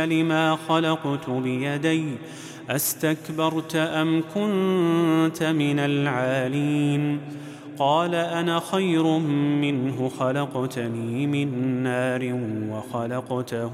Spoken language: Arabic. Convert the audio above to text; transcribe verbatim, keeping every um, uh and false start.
لما خلقت بيدي أستكبرت أم كنت من العالين قال أنا خير منه خلقتني من نار وخلقته